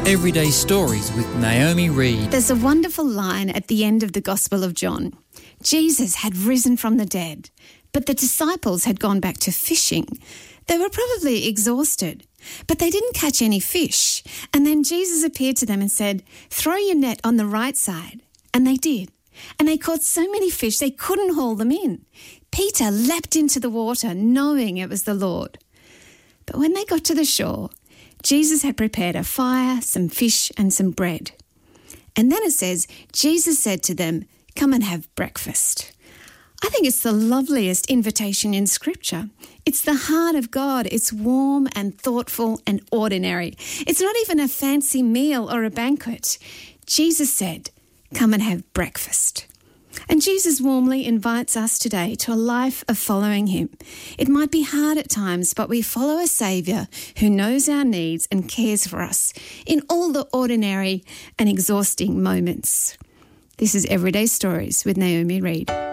Everyday Stories with Naomi Reed. There's a wonderful line at the end of the Gospel of John. Jesus had risen from the dead, but the disciples had gone back to fishing. They were probably exhausted, but they didn't catch any fish. And then Jesus appeared to them and said, "Throw your net on the right side." And they did. And they caught so many fish they couldn't haul them in. Peter leapt into the water, knowing it was the Lord. But when they got to the shore, Jesus had prepared a fire, some fish and some bread. And then it says, Jesus said to them, "Come and have breakfast." I think it's the loveliest invitation in Scripture. It's the heart of God. It's warm and thoughtful and ordinary. It's not even a fancy meal or a banquet. Jesus said, "Come and have breakfast." And Jesus warmly invites us today to a life of following him. It might be hard at times, but we follow a Saviour who knows our needs and cares for us in all the ordinary and exhausting moments. This is Everyday Stories with Naomi Reed.